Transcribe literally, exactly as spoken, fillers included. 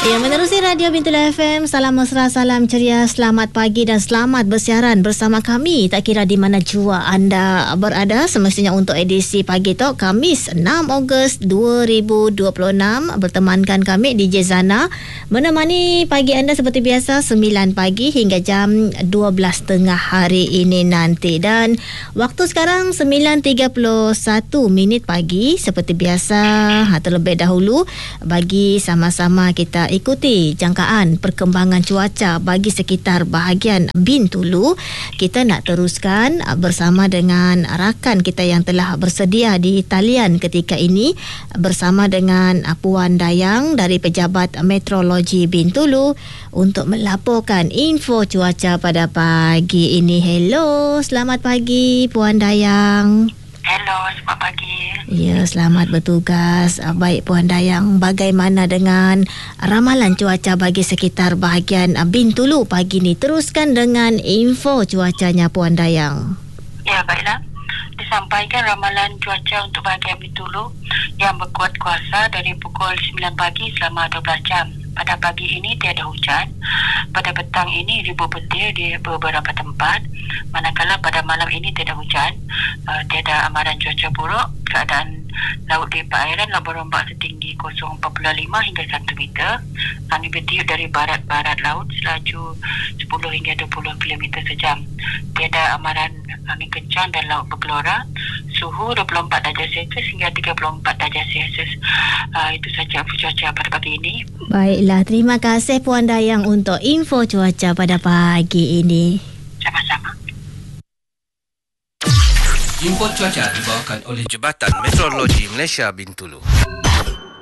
Ya, menerusi Radio Bintulu F M, salam mesra, salam ceria, selamat pagi dan selamat bersiaran bersama kami. Tak kira di mana jua anda berada, semestinya untuk edisi Pagi Talk Khamis enam Ogos dua ribu dua puluh enam. Bertemankan kami D J Zana, menemani pagi anda seperti biasa sembilan pagi hingga jam dua belas tengah hari ini nanti. Dan waktu sekarang sembilan tiga puluh satu minit pagi. Seperti biasa, terlebih dahulu bagi sama-sama kita ikuti jangkaan perkembangan cuaca bagi sekitar bahagian Bintulu. Kita nak teruskan bersama dengan rakan kita yang telah bersedia di talian ketika ini, bersama dengan Puan Dayang dari Pejabat Meteorologi Bintulu untuk melaporkan info cuaca pada pagi ini. Hello, selamat pagi Puan Dayang. Hello, selamat pagi. Ya, selamat bertugas. Baik Puan Dayang, bagaimana dengan ramalan cuaca bagi sekitar bahagian Bintulu pagi ni? Teruskan dengan info cuacanya Puan Dayang. Ya, baiklah. Disampaikan ramalan cuaca untuk bahagian Bintulu yang berkuat kuasa dari pukul sembilan pagi selama dua belas jam. Pada pagi ini tiada hujan. Pada petang ini ribuan petir di beberapa tempat. Manakala pada malam ini tiada hujan, uh, tiada amaran cuaca buruk. Keadaan laut di perairan labur ombak setinggi kosong empat puluh lima hingga satu meter. Angin bertiup dari barat-barat laut selaju sepuluh hingga dua puluh kilometer sejam. Tiada amaran angin kencang dan laut bergelora. Suhu dua puluh empat darjah Celsius hingga tiga puluh empat darjah Celsius. Uh, itu saja info cuaca pada pagi ini. Baiklah, terima kasih Puan Dayang untuk info cuaca pada pagi ini. Sama-sama. Info cuaca dibawakan oleh Jabatan Meteorologi Malaysia Bintulu.